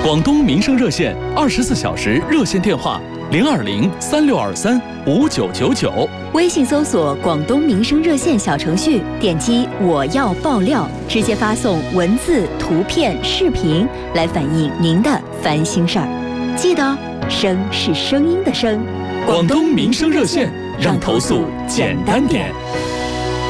广东民生热线24小时热线电话02036235999， 微信搜索广东民生热线小程序，点击我要爆料，直接发送文字、图片、视频来反映您的烦心事儿。记得声是声音的声。 广东民生热线，让投诉简单点。